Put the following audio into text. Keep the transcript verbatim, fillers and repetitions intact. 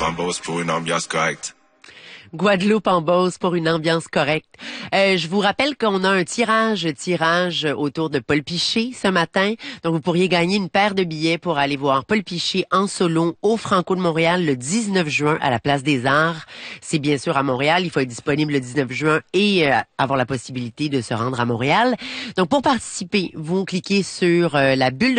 en Beauce pour une ambiance correcte. Guadeloupe en Beauce pour une ambiance correcte. Euh, je vous rappelle qu'on a un tirage, tirage autour de Paul Piché ce matin. Donc, vous pourriez gagner une paire de billets pour aller voir Paul Piché en solo au Franco de Montréal le dix-neuf juin à la Place des Arts. C'est bien sûr à Montréal. Il faut être disponible le dix-neuf juin et euh, avoir la possibilité de se rendre à Montréal. Donc, pour participer, vous cliquez sur euh, la bulle